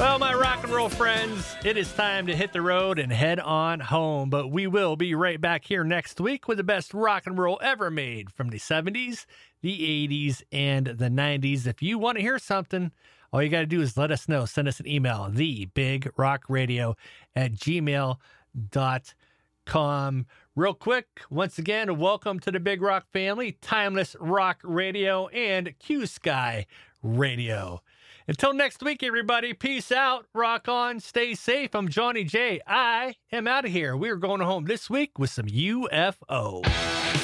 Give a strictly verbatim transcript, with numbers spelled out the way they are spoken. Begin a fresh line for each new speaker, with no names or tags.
Well, my rock and roll friends, it is time to hit the road and head on home. But we will be right back here next week with the best rock and roll ever made from the seventies, the eighties, and the nineties. If you want to hear something, all you got to do is let us know. Send us an email, the big rock radio at gmail dot com. Real quick, once again, welcome to the Big Rock family, Timeless Rock Radio and Q Sky Radio. Until next week, everybody, peace out, rock on, stay safe. I'm Johnny J. I am out of here. We're going home this week with some U F O.